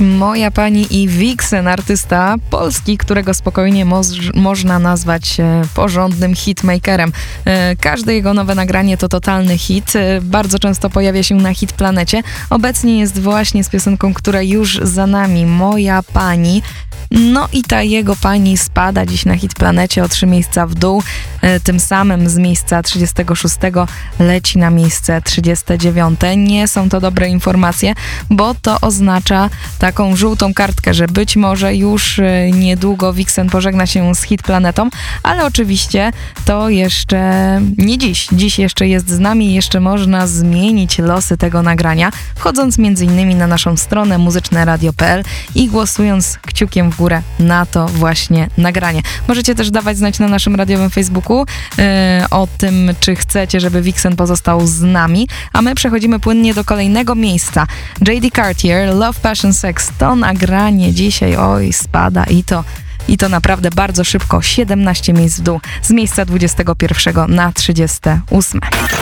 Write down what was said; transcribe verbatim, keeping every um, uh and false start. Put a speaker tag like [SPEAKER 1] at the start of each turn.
[SPEAKER 1] Moja pani i Vixen, artysta polski, którego spokojnie moż, można nazwać e, porządnym hitmakerem. E, każde jego nowe nagranie to totalny hit. E, bardzo często pojawia się na Hit Planecie. Obecnie jest właśnie z piosenką, która już za nami. Moja pani. No i ta jego pani spada dziś na Hit Planecie o trzy miejsca w dół. E, tym samym z miejsca trzydziestego szóstego leci na miejsce trzydzieste dziewiąte. Nie są to dobre informacje, bo to oznacza taką żółtą kartkę, że być może już e, niedługo Vixen pożegna się z Hit Planetą, ale oczywiście to jeszcze nie dziś. Dziś jeszcze jest z nami i jeszcze można zmienić losy tego nagrania, wchodząc między innymi na naszą stronę muzyczne radio kropka p l i głosując kciukiem w górę na to właśnie nagranie. Możecie też dawać znać na naszym radiowym Facebooku yy, o tym, czy chcecie, żeby Vixen pozostał z nami, a my przechodzimy płynnie do kolejnego miejsca. J D Cartier, Love, Passion, Sex. To nagranie dzisiaj, oj, spada i to I to naprawdę bardzo szybko, siedemnaście miejsc w dół, z miejsca dwudziestego pierwszego na trzydzieste ósme.